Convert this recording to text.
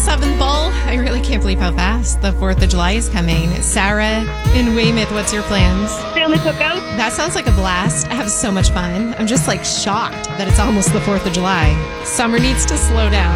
7th Bowl. I really can't believe how fast the 4th of July is coming. Sarah in Weymouth, what's your plans? Family cookout. That sounds like a blast. I have so much fun. I'm just shocked that it's almost the 4th of July. Summer needs to slow down.